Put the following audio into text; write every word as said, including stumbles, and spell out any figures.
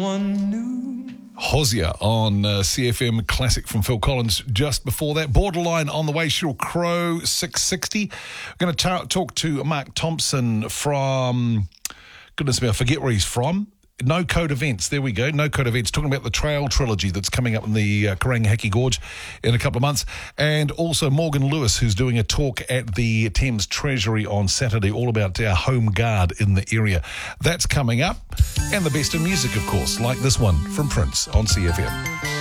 someone new. Hosier on uh, C F M Classic from Phil Collins. Just before that, Borderline on the way, Sheryl Crow, six sixty. We're going to ta- talk to Mark Thompson from, goodness me, I forget where he's from. No Code Events, there we go, No Code Events, talking about the Trail Trilogy that's coming up in the uh, Karangahaki Gorge in a couple of months. And also Morgan Lewis, who's doing a talk at the Thames Treasury on Saturday, all about our home guard in the area. That's coming up. And the best in music, of course, like this one from Prince on C F M.